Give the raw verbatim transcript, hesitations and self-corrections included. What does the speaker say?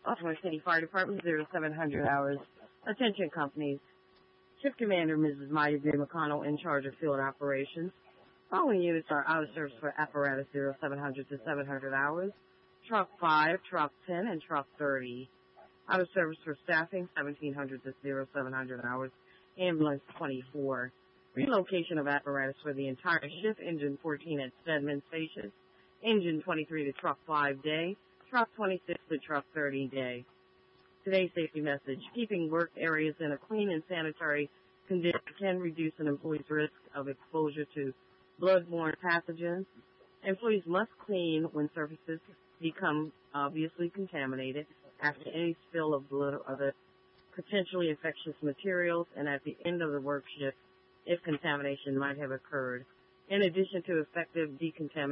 Baltimore City Fire Department, zero seven hundred hours. Attention companies. Shift Commander Missus Mighty B. McConnell in charge of field operations. Following units are out of service for apparatus zero seven hundred to seven hundred hours. Truck five, Truck ten, and Truck thirty. Out of service for staffing seventeen hundred to zero seven hundred hours. Ambulance twenty-four. Relocation of apparatus for the entire shift. Engine fourteen at Stedman Station. Engine twenty-three to Truck five day. Truck twenty-six to Truck thirty day. Today's safety message. Keeping work areas in a clean and sanitary condition can reduce an employee's risk of exposure to blood-borne pathogens. Employees must clean when surfaces become obviously contaminated after any spill of blood or other potentially infectious materials, and at the end of the work shift if contamination might have occurred. In addition to effective decontamination,